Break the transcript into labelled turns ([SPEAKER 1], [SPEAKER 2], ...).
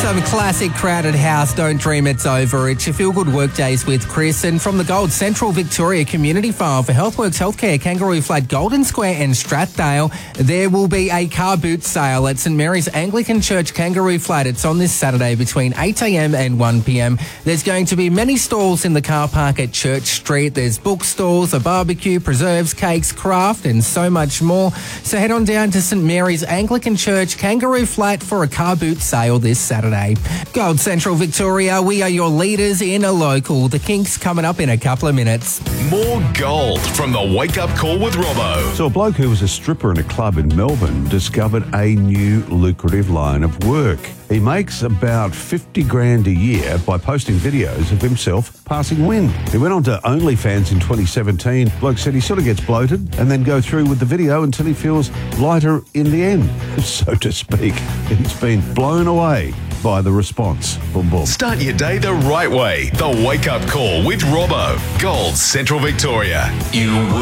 [SPEAKER 1] some classic Crowded House, Don't Dream It's Over. It's your Feel Good Workdays with Chris. And from the Gold Central Victoria Community File for Healthworks Healthcare, Kangaroo Flat, Golden Square and Strathdale, there will be a car boot sale at St Mary's Anglican Church, Kangaroo Flat. It's on this Saturday between 8am and 1pm. There's going to be many stalls in the car park at Church Street. There's bookstores, a barbecue, preserves, cakes, craft and so much more. So head on down to St Mary's Anglican Church, Kangaroo Flat for a car boot sale this Saturday. Gold Central Victoria, we are your leaders in a local. The Kinks coming up in a couple of minutes.
[SPEAKER 2] More gold from the Wake Up Call with Robbo.
[SPEAKER 3] So a bloke who was a stripper in a club in Melbourne discovered a new lucrative line of work. He makes about 50 grand a year by posting videos of himself passing wind. He went on to OnlyFans in 2017. Bloke said he sort of gets bloated and then go through with the video until he feels lighter in the end, so to speak. He's been blown away by the response. Boom, boom.
[SPEAKER 2] Start your day the right way. The Wake Up Call with Robbo. Gold Central Victoria.